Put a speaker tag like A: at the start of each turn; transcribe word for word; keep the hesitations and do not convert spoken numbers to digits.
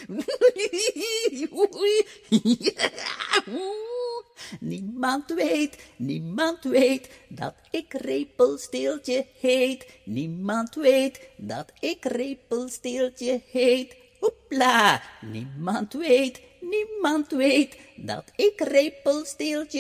A: Niemand weet, niemand weet dat ik Repelsteeltje heet. Niemand weet dat ik Repelsteeltje heet. Hoepla! Niemand weet, niemand weet dat ik Repelsteeltje